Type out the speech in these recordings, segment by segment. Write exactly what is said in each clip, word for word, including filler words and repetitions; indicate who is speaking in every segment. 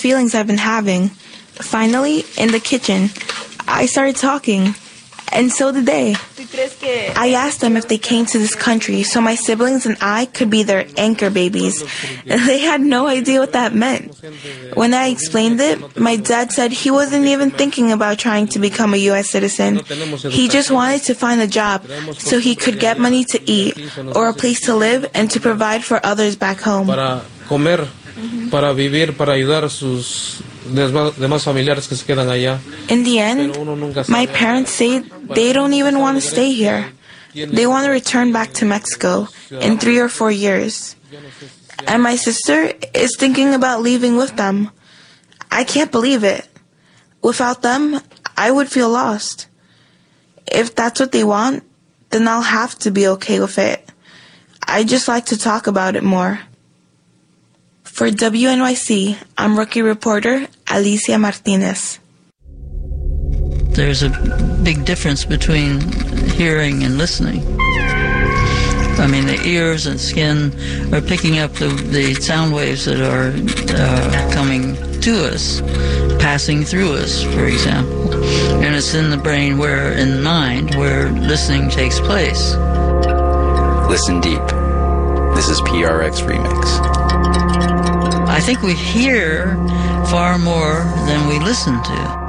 Speaker 1: feelings I've been having. Finally, in the kitchen, I started talking, and so did they. I asked them if they came to this country so my siblings and I could be their anchor babies. They had no idea what that meant. When I explained it, my dad said he wasn't even thinking about trying to become a U S citizen. He just wanted to find a job so he could get money to eat or a place to live and to provide for others back home.
Speaker 2: Para comer, para vivir, para ayudar a sus demás familiares que se quedan allá.
Speaker 1: In the end, my parents say they don't even want to stay here. They want to return back to Mexico in three or four years. And my sister is thinking about leaving with them. I can't believe it. Without them, I would feel lost. If that's what they want, then I'll have to be okay with it. I just like to talk about it more. For W N Y C, I'm rookie reporter Alicia Martinez.
Speaker 3: There's a big difference between hearing and listening. I mean, the ears and skin are picking up the, the sound waves that are uh, coming to us, passing through us, for example. And it's in the brain where, in the mind, where listening takes place.
Speaker 4: Listen deep. This is P R X Remix.
Speaker 3: I think we hear far more than we listen to.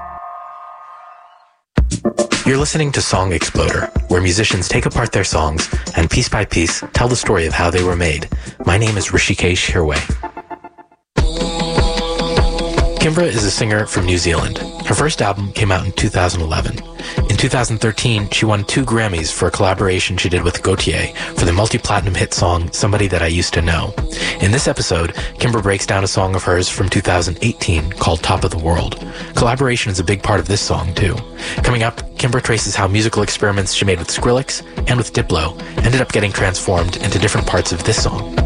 Speaker 5: You're listening to Song Exploder, where musicians take apart their songs and piece by piece tell the story of how they were made. My name is Rishikesh Hirway. Kimbra is a singer from New Zealand. Her first album came out in two thousand eleven. In two thousand thirteen, she won two Grammys for a collaboration she did with Gautier for the multi-platinum hit song Somebody That I Used to Know. In this episode, Kimbra breaks down a song of hers from two thousand eighteen called Top of the World. Collaboration is a big part of this song, too. Coming up, Kimbra traces how musical experiments she made with Skrillex and with Diplo ended up getting transformed into different parts of this song.